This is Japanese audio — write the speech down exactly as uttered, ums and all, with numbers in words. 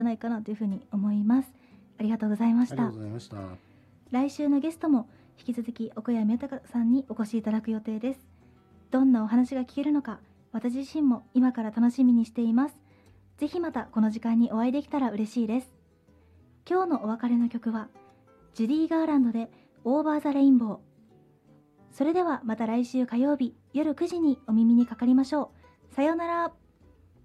ゃないかなというふうに思います。ありがとうございました。 ありがとうございました。 来週のゲストも引き続き奥谷豊さんにお越しいただく予定です。どんなお話が聞けるのか、私自身も今から楽しみにしています。ぜひまたこの時間にお会いできたら嬉しいです。今日のお別れの曲はジュディ・ガーランドでオーバー・ザ・レインボー。それではまた来週火曜日夜くじにお耳にかかりましょう。さようなら。